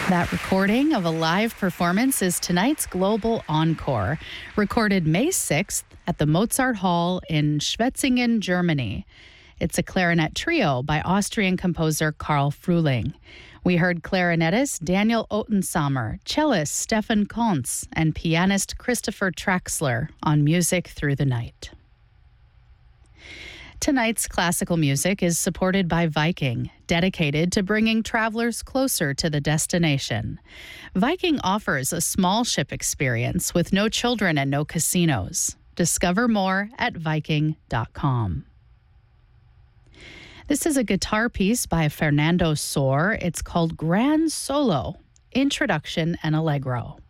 That recording of a live performance is tonight's Global Encore, recorded May 6th at the Mozart Hall in Schwetzingen, Germany. It's a clarinet trio by Austrian composer Karl Fruhling. We heard clarinetist Daniel Otensamer, cellist Stefan Kontz, and pianist Christopher Traxler on Music Through the Night. Tonight's classical music is supported by Viking, dedicated to bringing travelers closer to the destination. Viking offers a small ship experience with no children and no casinos. Discover more at Viking.com. This is a guitar piece by Fernando Sor. It's called Grand Solo, Introduction and Allegro.